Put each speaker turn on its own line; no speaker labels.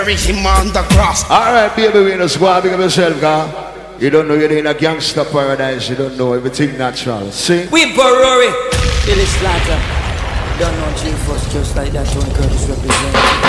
bury him on the cross.
Alright, baby, we just go out big of yourself, girl. You don't know you're in a gangster paradise. You don't know everything natural. See?
We Barori. Billy Slaughter. Don't know G-Force just like that. Tony Curtis represents.